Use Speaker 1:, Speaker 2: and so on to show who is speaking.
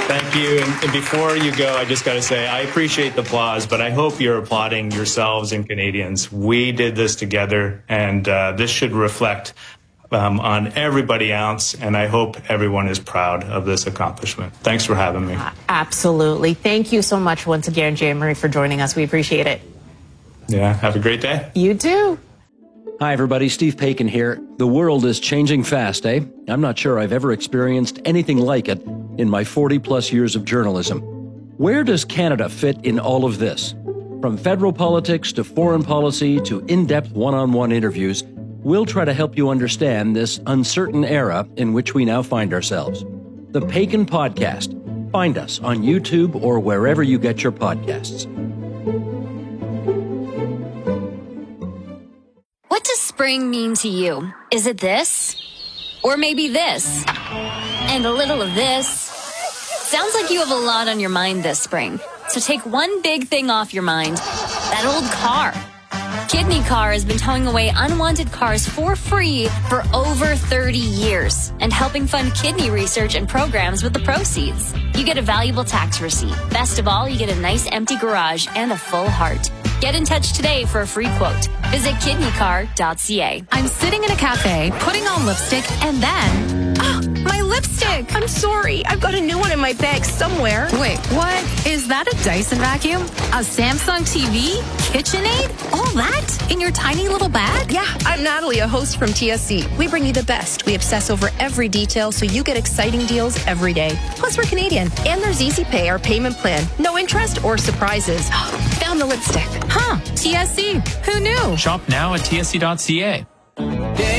Speaker 1: Thank you. And before you go, I just got to say, I appreciate the applause, but I hope you're applauding yourselves and Canadians. We did this together, and this should reflect on everybody else, and I hope everyone is proud of this accomplishment. Thanks for having me.
Speaker 2: Absolutely. Thank you so much once again, Jean-Marie, for joining us. We appreciate it.
Speaker 1: Yeah, have a great day.
Speaker 2: You too.
Speaker 3: Hi, everybody. Steve Paikin here. The world is changing fast, eh? I'm not sure I've ever experienced anything like it in my 40-plus years of journalism. Where does Canada fit in all of this? From federal politics to foreign policy to in-depth one-on-one interviews, we'll try to help you understand this uncertain era in which we now find ourselves. The Paikin Podcast. Find us on YouTube or wherever you get your podcasts.
Speaker 4: What does spring mean to you? Is it this? Or maybe this? And a little of this? Sounds like you have a lot on your mind this spring. So take one big thing off your mind. That old car. Kidney Car has been towing away unwanted cars for free for over 30 years and helping fund kidney research and programs with the proceeds. You get a valuable tax receipt. Best of all, you get a nice empty garage and a full heart. Get in touch today for a free quote. Visit kidneycar.ca.
Speaker 5: I'm sitting in a cafe, putting on lipstick, and then... my lipstick!
Speaker 6: I'm sorry. I've got a new one in my bag somewhere.
Speaker 5: Wait, what? Is that a Dyson vacuum? A Samsung TV? KitchenAid? All that? In your tiny little bag?
Speaker 6: Yeah, I'm Natalie, a host from TSC. We bring you the best. We obsess over every detail so you get exciting deals every day. Plus, we're Canadian. And there's Easy Pay, our payment plan. No interest or surprises. Found the lipstick.
Speaker 5: Huh. TSC. Who knew?
Speaker 7: Shop now at tsc.ca.